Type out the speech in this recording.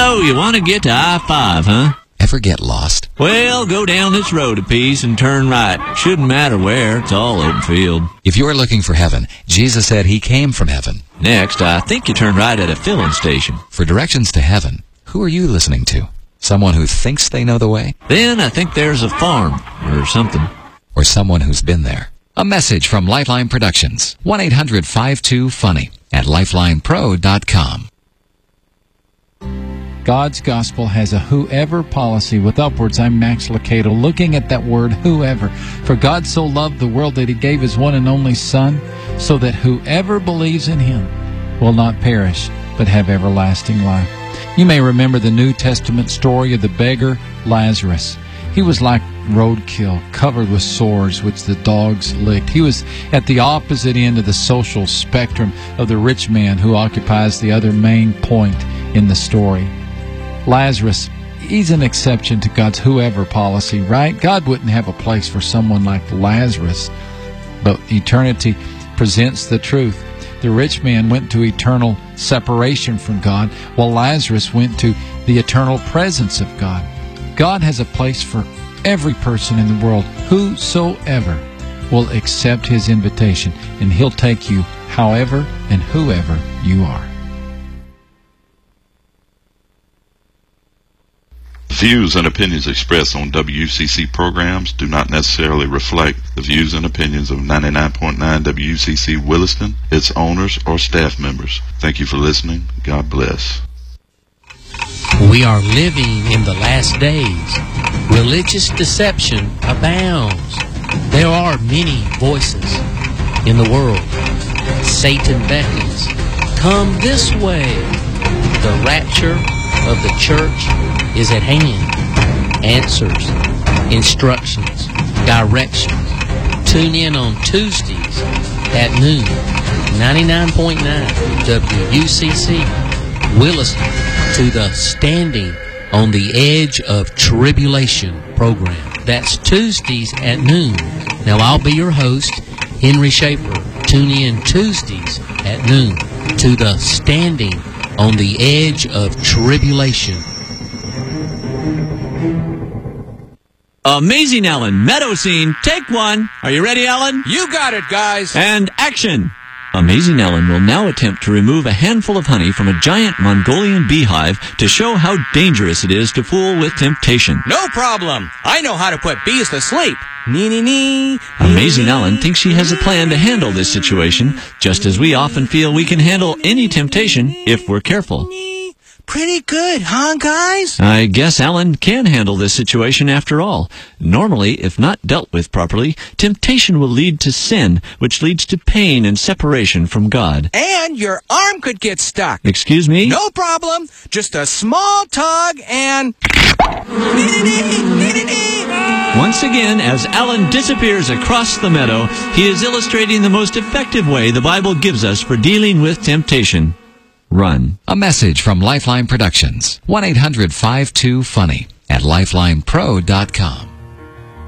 So, you want to get to I-5, huh? Ever get lost? Well, go down this road a piece and turn right. Shouldn't matter where, it's all open field. If you're looking for heaven, Jesus said he came from heaven. Next, I think you turn right at a filling station. For directions to heaven, who are you listening to? Someone who thinks they know the way? Then I think there's a farm, or something. Or someone who's been there. A message from Lifeline Productions. 1-800-52-FUNNY at lifelinepro.com. God's Gospel has a whoever policy. With Upwards, I'm Max Lucado, looking at that word whoever. For God so loved the world that he gave his one and only Son, so that whoever believes in him will not perish, but have everlasting life. You may remember the New Testament story of the beggar Lazarus. He was like roadkill, covered with sores which the dogs licked. He was at the opposite end of the social spectrum of the rich man who occupies the other main point in the story. Lazarus, he's an exception to God's whoever policy, right? God wouldn't have a place for someone like Lazarus, but eternity presents the truth. The rich man went to eternal separation from God, while Lazarus went to the eternal presence of God. God has a place for every person in the world, whosoever will accept his invitation, and he'll take you however and whoever you are. Views and opinions expressed on WCC programs do not necessarily reflect the views and opinions of 99.9 WCC Williston, its owners, or staff members. Thank you for listening. God bless. We are living in the last days. Religious deception abounds. There are many voices in the world. Satan beckons, come this way. The rapture of the church is at hand. Answers, instructions, directions. Tune in on Tuesdays at noon, 99.9 WUCC, Williston, to the Standing on the Edge of Tribulation program. That's Tuesdays at noon. Now, I'll be your host, Henry Schaefer. Tune in Tuesdays at noon to the Standing on the Edge of Tribulation. Amazing Ellen, meadow scene, take one. Are you ready, Ellen? You got it, guys. And action. Amazing Ellen will now attempt to remove a handful of honey from a giant Mongolian beehive to show how dangerous it is to fool with temptation. No problem. I know how to put bees to sleep. Nee. Amazing Ellen thinks she has a plan to handle this situation, just as we often feel we can handle any temptation if we're careful. Pretty good, huh, guys? I guess Ellen can handle this situation after all. Normally, if not dealt with properly, temptation will lead to sin, which leads to pain and separation from God. And your arm could get stuck. Excuse me? No problem. Just a small tug and... Once again, as Alan disappears across the meadow, he is illustrating the most effective way the Bible gives us for dealing with temptation. Run. A message from Lifeline Productions. 1-800-52-FUNNY at lifelinepro.com.